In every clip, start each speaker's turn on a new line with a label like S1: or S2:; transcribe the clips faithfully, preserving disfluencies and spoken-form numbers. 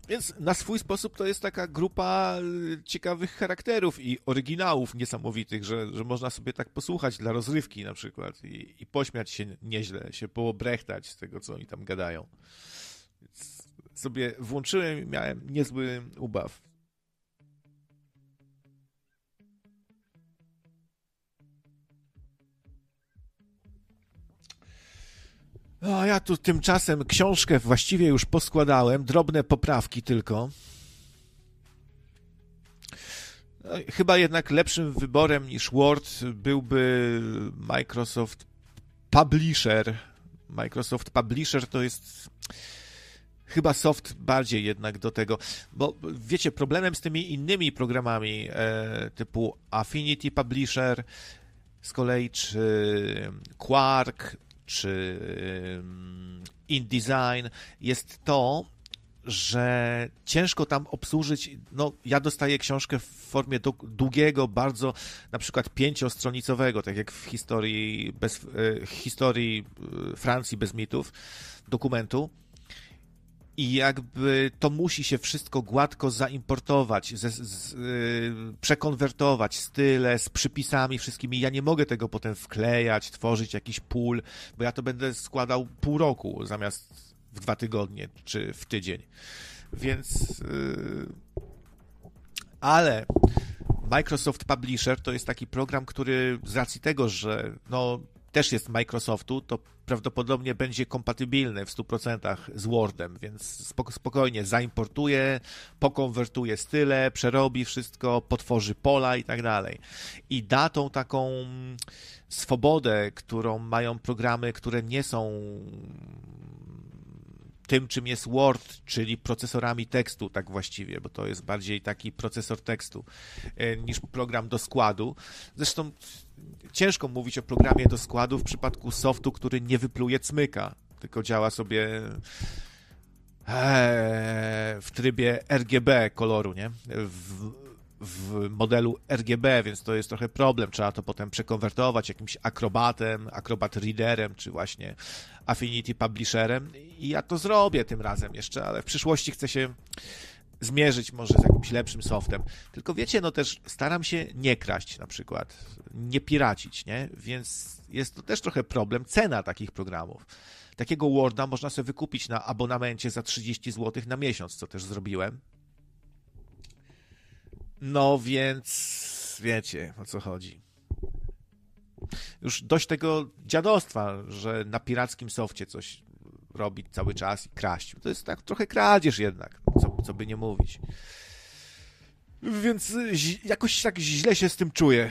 S1: Więc na swój sposób to jest taka grupa ciekawych charakterów i oryginałów niesamowitych, że, że można sobie tak posłuchać dla rozrywki na przykład i, i pośmiać się nieźle, się poobrechtać z tego, co oni tam gadają. Więc sobie włączyłem i miałem niezły ubaw. A ja tu tymczasem książkę właściwie już poskładałem, drobne poprawki tylko. No, chyba jednak lepszym wyborem niż Word byłby Microsoft Publisher. Microsoft Publisher to jest chyba soft bardziej jednak do tego, bo wiecie, problemem z tymi innymi programami e, typu Affinity Publisher z kolei, czy Quark, czy InDesign jest to, że ciężko tam obsłużyć, no ja dostaję książkę w formie długiego, bardzo na przykład pięciostronicowego, tak jak w historii, bez, historii Francji bez mitów, dokumentu. I jakby to musi się wszystko gładko zaimportować, z, z, yy, przekonwertować, style, z przypisami wszystkimi. Ja nie mogę tego potem wklejać, tworzyć jakiś pól, bo ja to będę składał pół roku zamiast w dwa tygodnie czy w tydzień. Więc... Yy... Ale Microsoft Publisher to jest taki program, który z racji tego, że no, też jest Microsoftu, to prawdopodobnie będzie kompatybilny w stu procentach z Wordem, więc spokojnie zaimportuje, pokonwertuje style, przerobi wszystko, potworzy pola i tak dalej. I da tą taką swobodę, którą mają programy, które nie są tym, czym jest Word, czyli procesorami tekstu, tak właściwie, bo to jest bardziej taki procesor tekstu niż program do składu. Zresztą ciężko mówić o programie do składu w przypadku softu, który nie wypluje cmyka, tylko działa sobie w trybie R G B koloru, nie? W, w modelu R G B, więc to jest trochę problem. Trzeba to potem przekonwertować jakimś akrobatem, akrobat readerem, czy właśnie Affinity Publisherem. I ja to zrobię tym razem jeszcze, ale w przyszłości chcę się zmierzyć może z jakimś lepszym softem. Tylko wiecie, no też staram się nie kraść na przykład, nie piracić, nie? Więc jest to też trochę problem, cena takich programów. Takiego Worda można sobie wykupić na abonamencie za trzydzieści złotych na miesiąc, co też zrobiłem. No więc wiecie, o co chodzi. Już dość tego dziadostwa, że na pirackim softie coś robić cały czas i kraść. To jest tak trochę kradzież jednak, co, co by nie mówić. Więc jakoś tak źle się z tym czuję.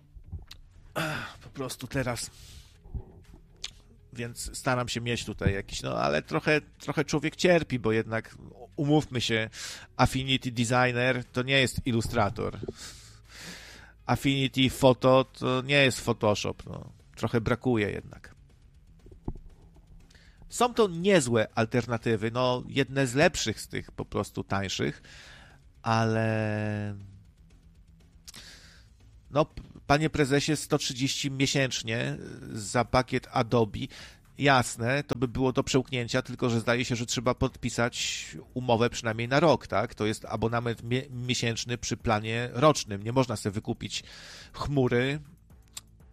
S1: Po prostu teraz. Więc staram się mieć tutaj jakiś, no ale trochę, trochę człowiek cierpi, bo jednak umówmy się, Affinity Designer to nie jest Illustrator. Affinity Photo to nie jest Photoshop. No. Trochę brakuje jednak. Są to niezłe alternatywy, no jedne z lepszych z tych po prostu tańszych, ale no panie prezesie, sto trzydzieści miesięcznie za pakiet Adobe, jasne, to by było do przełknięcia, tylko że zdaje się, że trzeba podpisać umowę przynajmniej na rok, tak? To jest abonament mie- miesięczny przy planie rocznym. Nie można sobie wykupić chmury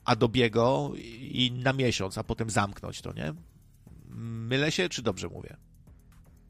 S1: Adobe'ego i na miesiąc, a potem zamknąć to, nie? Mylę się, czy dobrze mówię?